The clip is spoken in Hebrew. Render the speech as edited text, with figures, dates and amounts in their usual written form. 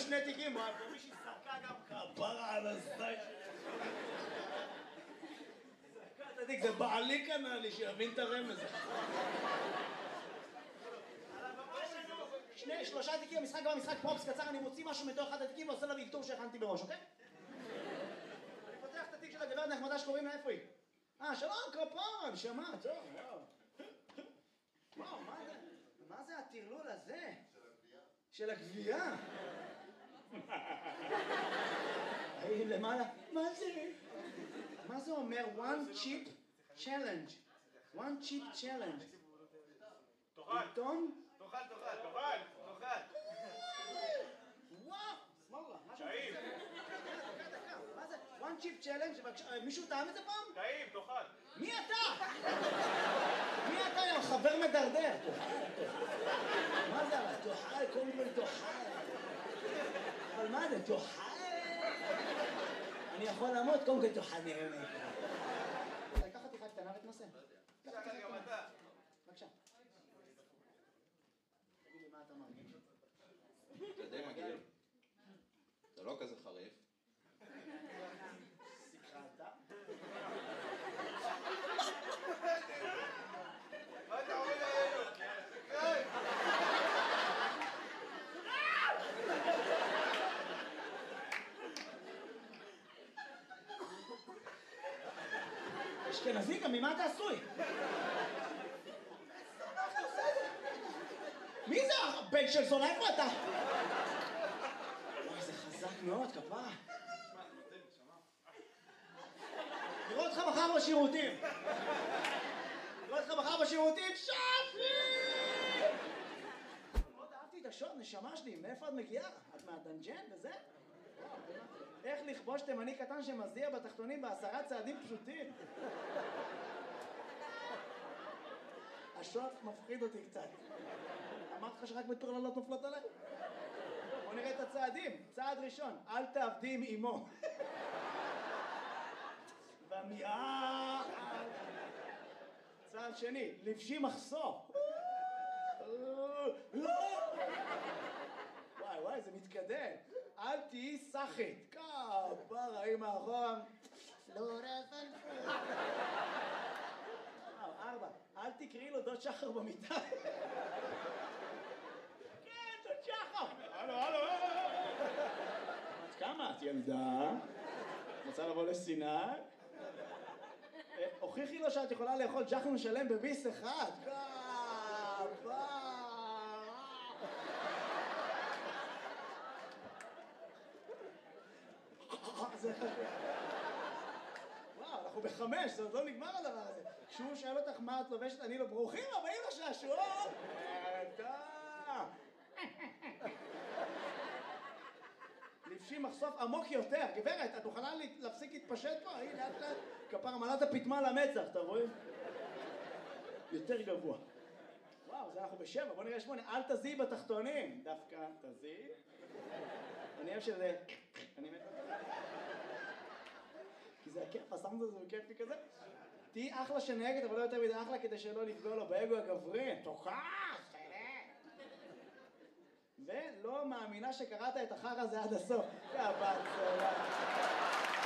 שני תיקים, ומישהי זרקה גם כפרה על הזין. זרקה את התיק, זה בעלי קנה לי, שיבין את הרמז. שלושה תיקים, המשחק גם משחק פרופס קצר, אני מוציא משהו מתוך אחד התיקים ועושה לה וילתור שהכנתי בראש, אוקיי? אני פותח את התיק של הגברת נחמדה שקוראים לה, איפה היא? שלום, כפרה, נשמה, טוב, וואו, מה זה הטרלול הזה? של הגבייה? למעלה, מה זה? מה זה אומר? One chip challenge. One chip challenge. תאכל. עיתון? תאכל. וואו, סמאללה. טעים. מה זה? One chip challenge? מישהו טעם את זה פעם? טעים, תאכל. מי אתה? מי אתה, יא חבר מדרדר? מה זה אבל? תאכל, קודם כל תאכל. אבל מה זה? תאכל? אני יכול למות, קודם כל תאכל נראה לי. לקח חתיכה קטנה ותנסה. תאכל גם אתה. בבקשה. תגיד לי מה אתה מרגיש? אתה די מגעיל. זה לא כזה חריף. שיחלת? מה אתה עומד עלינו? אשכנזי, גם ממה אתה עשוי? מי זה הבן של זונה? איפה אתה? וואי, זה חזק מאוד, כפרה. נראה אותך מחר בשירותים. שפי! מאוד אהבתי את השוט, נשמה שלי, מאיפה את מגיעה? את מהדנג'ן וזה? איך לכבוש תימני קטן שמזיע בתחתונים ב10 צעדים פשוטים? השוט מפחיד אותי קצת. אמרתי לך שרק מטורללות נופלות עליי? בוא נראה את הצעדים. צעד ראשון, אל תעבדי עם אמו. במיעה. צעד שני, לבשי מחסור. וואי, זה מתקדם. אל תהיי סחית. כפרה, אמא אחורה. פלורסנט. 4, אל תקראי לו דוד שחר במיטה. כן, דוד שחר. הלו. את כמה? את ילדה? רוצה לבוא לסיני? הוכיחי לו שאת יכולה לאכול ג'חנון שלם בביס אחד. וואו, אנחנו ב5, זה עוד לא נגמר הדבר הזה. כשהוא שואל אותך מה את לובשת, אני לא ברוכים הבאים לשעשועון. לבשי מחשוף עמוק יותר. גברת, את מוכנה להפסיק להתפשט פה? הנה, לאט, כפרה מלאת הפתמה למצח, אתה רואה? יותר גבוה. וואו, זה אנחנו ב7, בוא נראה 8. אל תזיעי בתחתונים. דווקא תזיעי. אני אוהב שזה... אני מת... כי זה הכיף, הסאונד הזה הוא כיפי כזה. תהי אחלה שנהגת, אבל לא יותר מדי אחלה כדי שלא לפגוע לו באגו הגברי. תוכח! ולא מאמינה שקראת את החר הזה עד הסוף. יא בת צולה.